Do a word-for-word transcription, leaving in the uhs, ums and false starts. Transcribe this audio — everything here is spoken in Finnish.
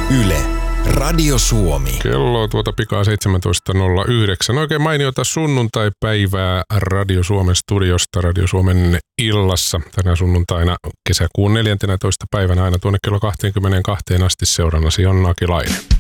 Yle, Radio Suomi. Kello tuota pikaa seitsemäntoista nolla yhdeksän. Oikein mainiota sunnuntai-päivää Radio Suomen studiosta, Radio Suomen illassa. Tänä sunnuntaina kesäkuun neljäntenätoista päivänä aina tuonne kello kaksikymmentäkaksi asti seurannasi on Nakilainen.